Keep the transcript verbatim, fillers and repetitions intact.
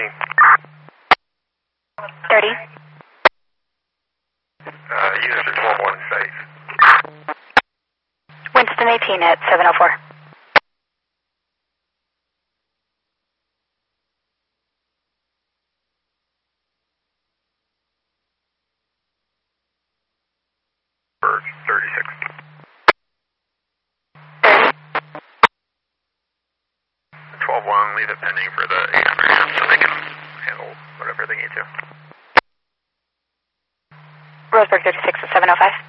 eighteen. thirty. Uh, units are twelve one safe. Winston eighteen at seven oh four. For thirty-six. twelve one, leave it pending for the eight hundred amps so they can handle whatever they need to. Roseburg thirty-six at seven oh five.